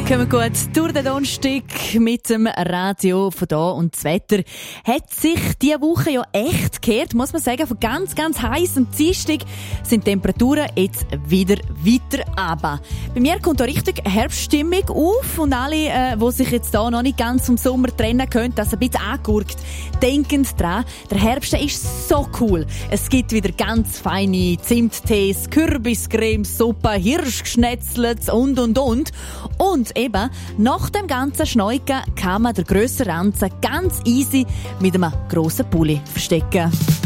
Kommen gut durch den Donnerstag mit dem Radio von da, und das Wetter hat sich diese Woche ja echt gekehrt, muss man sagen. Von ganz, ganz heiß am Dienstag sind die Temperaturen jetzt wieder weiter runter. Bei mir kommt da richtig Herbststimmung auf, und alle, die sich jetzt da noch nicht ganz vom Sommer trennen können, das ein bisschen angurkt, denken dran, der Herbst ist so cool. Es gibt wieder ganz feine Zimttees, Kürbiscremes, Suppe, Hirschgeschnetzelt und. Und eben, nach dem ganzen Schneuken kann man den grösseren Ranzen ganz easy mit einem grossen Pulli verstecken.